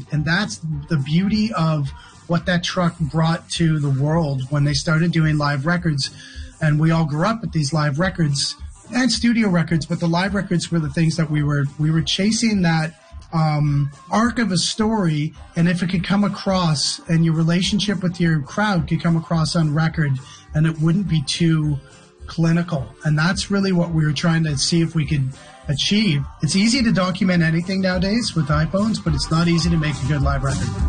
And that's the beauty of what that truck brought to the world when they started doing live records. And we all grew up with these live records and studio records, but the live records were the things that we were chasing, that arc of a story. And if it could come across, and your relationship with your crowd could come across on record, and it wouldn't be too clinical. And that's really what we were trying to see if we could achieve. It's easy to document anything nowadays with iPhones, but it's not easy to make a good live record.